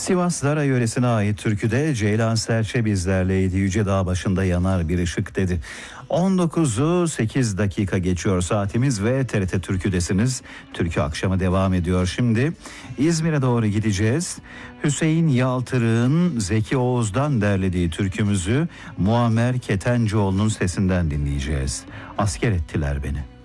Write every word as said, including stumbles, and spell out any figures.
Sivas Dara yöresine ait türküde Ceylan Serçe bizlerleydi. Yüce dağ başında yanar bir ışık dedi. on dokuzu sekiz dakika geçiyor saatimiz ve T R T Türkü'desiniz. Türkü akşamı devam ediyor. Şimdi İzmir'e doğru gideceğiz. Hüseyin Yaltırık'ın Zeki Oğuz'dan derlediği türkümüzü Muammer Ketencoğlu'nun sesinden dinleyeceğiz. Asker ettiler beni.